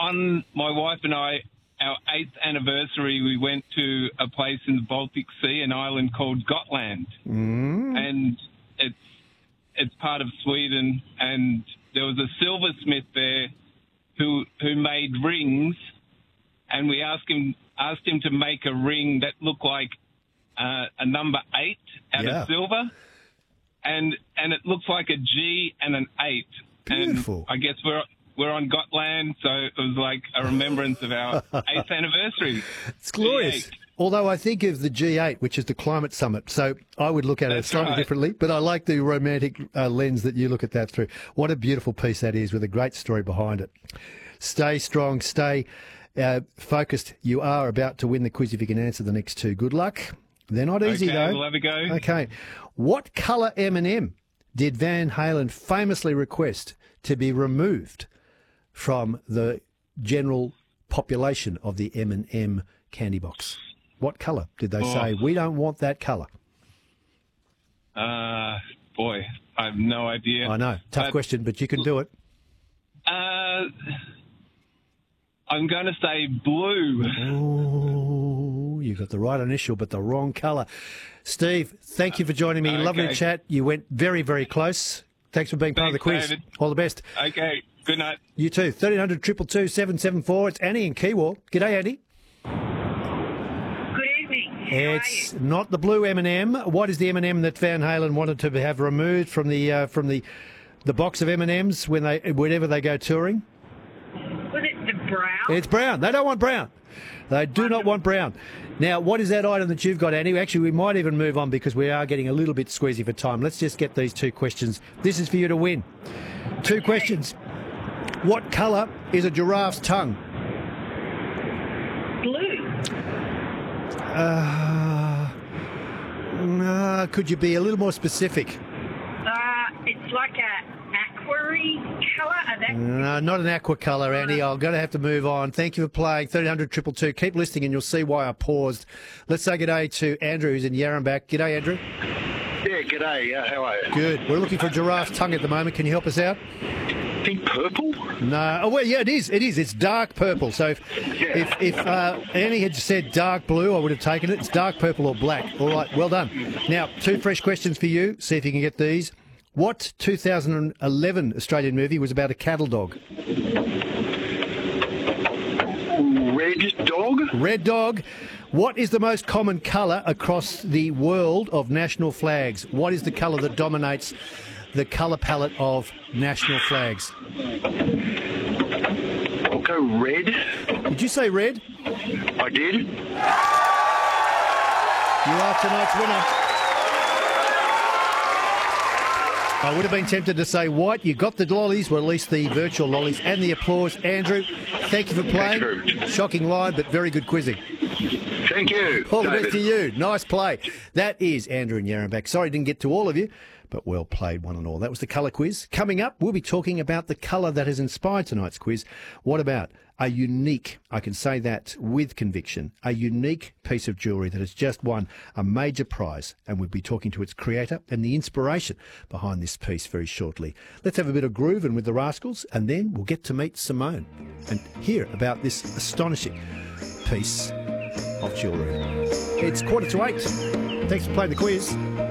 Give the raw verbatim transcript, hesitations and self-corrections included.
on my wife and I, our eighth anniversary, we went to a place in the Baltic Sea, an island called Gotland. Mm. And it's it's part of Sweden. And there was a silversmith there who who made rings. And we asked him asked him to make a ring that looked like uh, a number eight out Yeah. of silver. And and it looks like a G and an eight. Beautiful. And I guess we're we're on Gotland, so it was like a remembrance of our eighth anniversary. It's glorious. G eight. Although I think of the G eight, which is the climate summit, so I would look at it That's slightly right. differently, but I like the romantic uh, lens that you look at that through. What a beautiful piece that is with a great story behind it. Stay strong, stay uh, focused. You are about to win the quiz if you can answer the next two. Good luck. They're not easy, Okay, though. we'll have a go. Okay. What colour M and M did Van Halen famously request to be removed from the general population of the M and M candy box? What colour did they Oh. say, we don't want that colour? Uh, boy, I have no idea. I know, tough But, question, but you can do it. Uh, I'm going to say blue. Oh, you got the right initial, but the wrong colour. Steve, thank you for joining me. Okay. Lovely to chat. You went very, very close. Thanks for being part of the Thanks, quiz. David. All the best. Okay, good night. You too. thirteen hundred, two two two, seven seven four. It's Annie in Kiwar. G'day, Annie. Good evening. How It's are you? not the blue M and M. What is the M and M that Van Halen wanted to have removed from the uh, from the the box of M and M's when they whenever they go touring? Was it the brown? It's brown. They don't want brown. They do not want brown. Now, what is that item that you've got, Annie? Actually, we might even move on because we are getting a little bit squeezy for time. Let's just get these two questions. This is for you to win. Two questions. What colour is a giraffe's tongue? Blue. Uh, uh, could you be a little more specific? Uh, it's like a aquary colour. Are that No, not an aqua colour, Annie. I'm going to have to move on. Thank you for playing. thirteen hundred, two two two. Keep listening and you'll see why I paused. Let's say good day to Andrew, who's in Yarramback. G'day, Andrew. Yeah, g'day. Uh, how are you? Good. We're looking for a giraffe's tongue at the moment. Can you help us out? Think purple? No. Oh, well, yeah, it is. It is. It's dark purple. So if Yeah. if, if uh, Annie had said dark blue, I would have taken it. It's dark purple or black. All right, well done. Now, two fresh questions for you. See if you can get these. What two thousand eleven Australian movie was about a cattle dog? Red dog? Red dog. What is the most common colour across the world of national flags? What is the colour that dominates the colour palette of national flags? I'll go red. Did you say red? I did. You are tonight's winner. I would have been tempted to say white. You got the lollies, or at least the virtual lollies, and the applause. Andrew, thank you for playing. Thanks very much. Shocking line, but very good quizzing. Thank you. All the David. best to you. Nice play. That is Andrew and Yarramback. Sorry, didn't get to all of you, but well played, one and all. That was the colour quiz. Coming up, we'll be talking about the colour that has inspired tonight's quiz. What about a unique, I can say that with conviction, a unique piece of jewellery that has just won a major prize, and we'll be talking to its creator and the inspiration behind this piece very shortly. Let's have a bit of grooving with the Rascals, and then we'll get to meet Simone and hear about this astonishing piece of jewellery. It's quarter to eight. Thanks for playing the quiz.